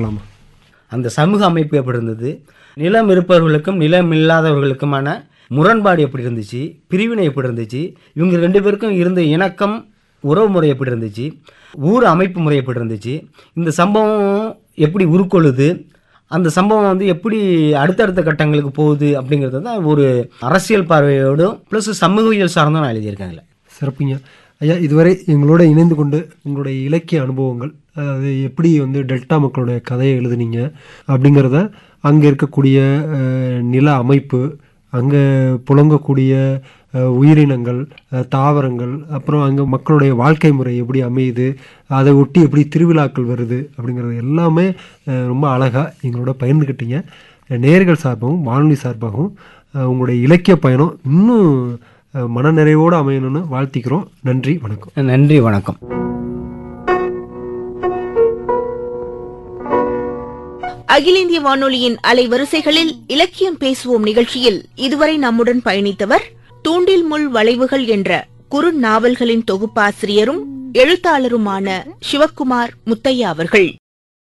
பார்க்கலாமா? அந்த சமூக அமைப்பு எப்படி இருந்தது, நிலம் இருப்பவர்களுக்கும் நிலம் இல்லாதவர்களுக்குமான முரண்பாடு எப்படி இருந்துச்சு, பிரிவினை எப்படி இருந்துச்சு, இவங்க 2 பேருக்கும் இருந்த இணக்கம் உறவு முறை எப்படி இருந்துச்சு, ஊர் அமைப்பு முறை எப்படி இருந்துச்சு, இந்த சம்பவம் எப்படி உருக்கொள்ளுது, அந்த சம்பவம் வந்து எப்படி அடுத்தடுத்த கட்டங்களுக்கு போகுது அப்படிங்கிறது தான் ஒரு அரசியல் பார்வையோடும் ப்ளஸ் சமூகவியல் சார்ந்தும் நான் எழுதியிருக்கேன். சிறப்புங்க ஐயா. இதுவரை எங்களோட இணைந்து கொண்டு உங்களுடைய இலக்கிய அனுபவங்கள், அது எப்படி வந்து டெல்டா மக்களுடைய கதையை எழுதுனீங்க அப்படிங்கிறத, அங்கே இருக்கக்கூடிய நில அமைப்பு, அங்கே புழங்கக்கூடிய உயிரினங்கள், தாவரங்கள், அப்புறம் அங்கே மக்களுடைய வாழ்க்கை முறை எப்படி அமையுது, அதை ஒட்டி எப்படி திருவிழாக்கள் வருது அப்படிங்கிறது எல்லாமே ரொம்ப அழகாக எங்களோட பகிர்ந்துக்கிட்டீங்க. நேயர்கள் சார்பாகவும் வானொலி சார்பாகவும் உங்களுடைய இலக்கிய பயணம் இன்னும் மனநிறைவோடு அமையணும்னு வாழ்த்திக்கிறோம். நன்றி, வணக்கம். நன்றி, வணக்கம். அகில இந்திய வானொலியின் அலைவரிசைகளில் இலக்கியம் பேசுவோம் நிகழ்ச்சியில் இதுவரை நம்முடன் பயணித்தவர் தூண்டில் முள் வளைவுகள் என்ற குறுநாவல்களின் தொகுப்பாசிரியரும் எழுத்தாளருமான சிவக்குமார் முத்தையா அவர்கள்.